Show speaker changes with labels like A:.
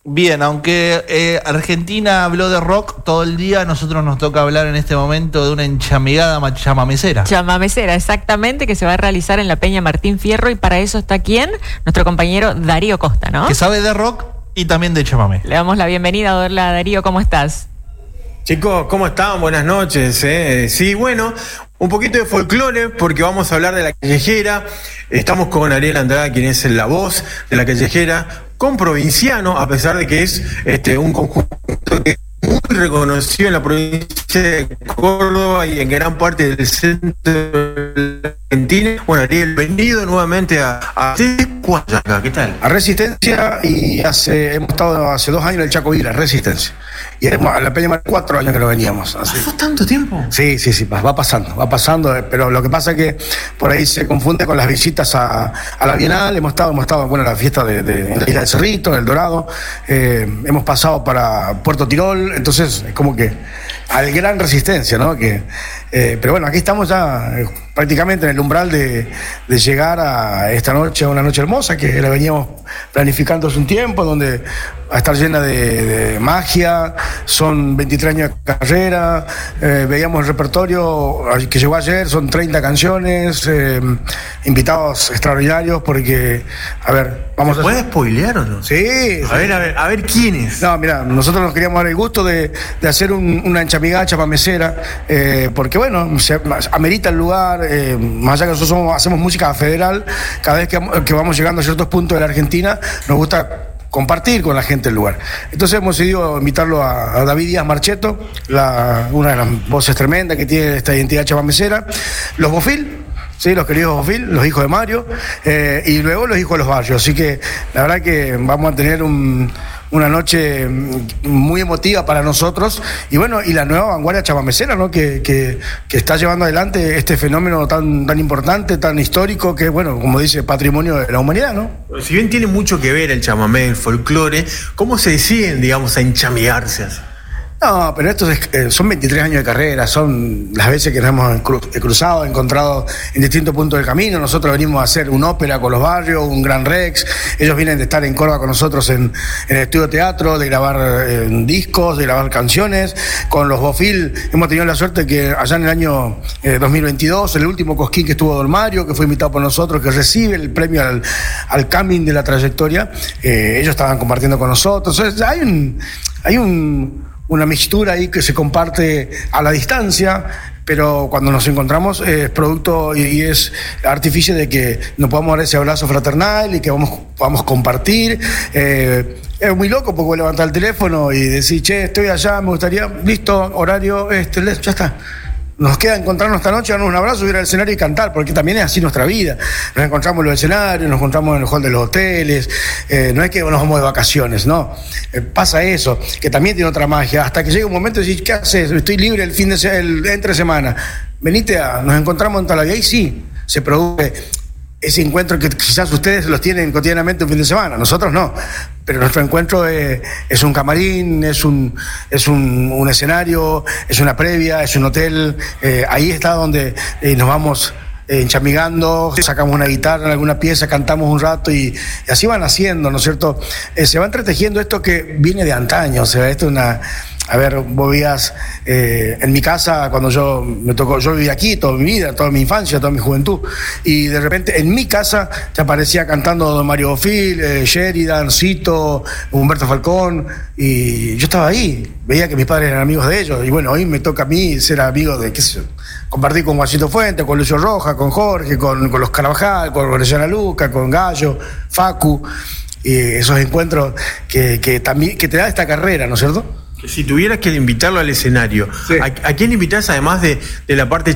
A: Bien, aunque Argentina habló de rock todo el día, a nosotros nos toca hablar en este momento de una enchamigada chamamecera.
B: Chamamecera, exactamente, que se va a realizar en la Peña Martín Fierro, y para eso está ¿quién? Nuestro compañero Darío Costa, ¿no?
A: Que sabe de rock y también de chamamé.
B: Le damos la bienvenida. Hola Darío, ¿cómo estás?
C: Chicos, ¿cómo están? Buenas noches. Sí, bueno, un poquito de folclore porque vamos a hablar de La Callejera. Estamos con Ariel Andrada, quien es la voz de La Callejera, con Provinciano, a pesar de que es un conjunto que es muy reconocido en la provincia de Córdoba y en gran parte del centro de la Argentina. Bueno, Ariel, bienvenido nuevamente a ¿qué tal?
D: A Resistencia, y hemos estado hace 2 años en el Chaco Vila, Resistencia. Y a la Peña más 4 años que no veníamos. Así.
C: ¿Pasó tanto tiempo?
D: Sí, va pasando, pero lo que pasa es que por ahí se confunde con las visitas a la Bienal. Hemos estado bueno, la fiesta de la Isla del Cerrito, en El Dorado, hemos pasado para Puerto Tirol, entonces es como que al gran Resistencia, ¿no? Pero bueno, aquí estamos ya prácticamente en el umbral de llegar a esta noche, a una noche hermosa que la veníamos planificando hace un tiempo, donde va a estar llena de magia. Son 23 años de carrera, veíamos el repertorio que llegó ayer, son 30 canciones, invitados extraordinarios, porque, a ver, vamos a...
C: ¿Puedes spoilear o no?
D: Sí.
C: A ver quiénes.
D: No, mira, nosotros nos queríamos dar el gusto de hacer una enchamigada chamamecera, porque bueno, se amerita el lugar, más allá que nosotros hacemos música federal, cada vez que vamos llegando a ciertos puntos de la Argentina, nos gusta compartir con la gente el lugar. Entonces hemos decidido invitarlo a David Díaz Marcheto, una de las voces tremendas que tiene esta identidad chamamecera, los Bofil, sí, los queridos Bofil, los hijos de Mario, y luego los hijos de los barrios. Así que la verdad que vamos a tener una noche muy emotiva para nosotros, y bueno, y la nueva vanguardia chamamecera, ¿no? que está llevando adelante este fenómeno tan importante, tan histórico, que bueno, como dice, patrimonio de la humanidad, ¿no?
C: Si bien tiene mucho que ver el chamamé, el folclore, ¿cómo se deciden, digamos, a enchamigarse así?
D: No, pero estos son 23 años de carrera, son las veces que nos hemos cruzado, encontrado en distintos puntos del camino. Nosotros venimos a hacer una ópera con los barrios, un Gran Rex. Ellos vienen de estar en Córdoba con nosotros en el estudio teatro, de grabar discos, de grabar canciones. Con los Bofil hemos tenido la suerte que allá en el año 2022, el último Cosquín que estuvo Don Mario, que fue invitado por nosotros, que recibe el premio al coming de la trayectoria, ellos estaban compartiendo con nosotros. Entonces, hay una mixtura ahí que se comparte a la distancia, pero cuando nos encontramos es producto y es artificio de que nos podamos dar ese abrazo fraternal y que podamos compartir. Es muy loco porque voy a levantar el teléfono y decir, che, estoy allá, me gustaría, listo, horario, ya está. Nos queda encontrarnos esta noche, darnos un abrazo, ir al escenario y cantar, porque también es así nuestra vida. Nos encontramos en los escenarios, nos encontramos en el hall de los hoteles, no es que nos vamos de vacaciones, no. Pasa eso, que también tiene otra magia, hasta que llega un momento y decís, ¿qué haces? Estoy libre el entre semana. Nos encontramos en tal, y ahí sí se produce ese encuentro que quizás ustedes los tienen cotidianamente un fin de semana, nosotros no. Pero nuestro encuentro es un camarín, es un escenario, es una previa, es un hotel. Ahí está donde nos vamos enchamigando, sacamos una guitarra en alguna pieza, cantamos un rato y así van haciendo, ¿no es cierto? Se va entretejiendo esto que viene de antaño, o sea, esto es una... A ver, vos veías en mi casa, cuando yo vivía aquí toda mi vida, toda mi infancia, toda mi juventud, y de repente en mi casa te aparecía cantando Don Mario Bofil, Sheridan, Cito, Humberto Falcón, y yo estaba ahí, veía que mis padres eran amigos de ellos, y bueno, hoy me toca a mí ser amigo de, qué sé yo, compartir con Guasito Fuentes, con Lucio Rojas, con Jorge, con los Carvajal, con Luciana Luca, con Gallo, Facu, y esos encuentros que te da esta carrera, ¿no es cierto?
C: Si tuvieras que invitarlo al escenario, sí. ¿A quién invitás además de la parte